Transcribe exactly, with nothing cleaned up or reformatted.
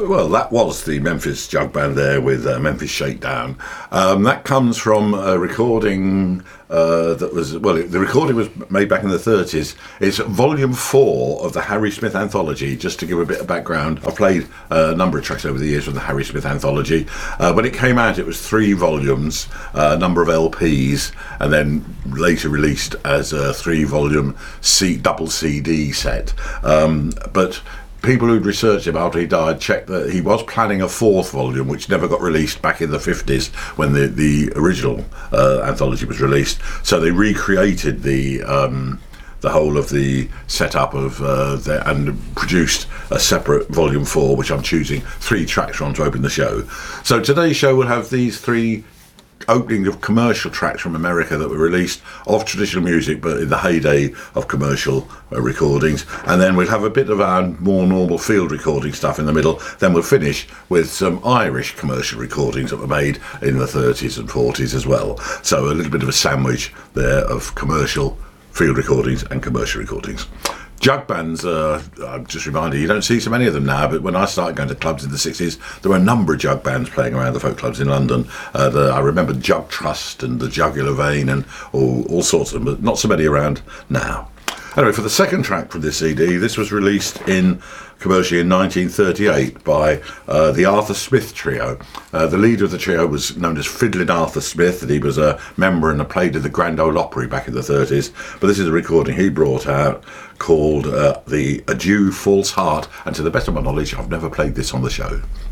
Well, that was the Memphis Jug Band there with uh, Memphis Shakedown. Um, that comes from a recording uh, that was, well, the recording was made back in the thirties. It's volume four of the Harry Smith Anthology. Just to give a bit of background, I've played uh, a number of tracks over the years from the Harry Smith Anthology. Uh, when it came out, it was three volumes, uh, a number of L Ps, and then later released as a three-volume C- double C D set. Um, but people who'd researched him after he died checked that he was planning a fourth volume, which never got released back in the fifties when the, the original uh, anthology was released. So they recreated the um, the whole of the setup of uh, the, and produced a separate volume four, which I'm choosing three tracks from to open the show. So today's show will have these three opening of commercial tracks from America that were released of traditional music, but in the heyday of commercial uh, recordings. And then we'll have a bit of our more normal field recording stuff in the middle. Then we'll finish with some Irish commercial recordings that were made in the thirties and forties as well. So a little bit of a sandwich there of commercial field recordings and commercial recordings. Jug bands, uh, I'm just reminded, you don't see so many of them now, but when I started going to clubs in the sixties, there were a number of jug bands playing around the folk clubs in London. Uh, the, I remember Jug Trust and the Jugular Vein and all, all sorts of them, but not so many around now. Anyway, for the second track from this C D, this was released in commercially in nineteen thirty-eight by uh, the Arthur Smith Trio. Uh, the leader of the trio was known as Fiddlin' Arthur Smith, and he was a member and a played at the Grand Ole Opry back in the thirties. But this is a recording he brought out called uh, the Adieu False Heart, and to the best of my knowledge, I've never played this on the show.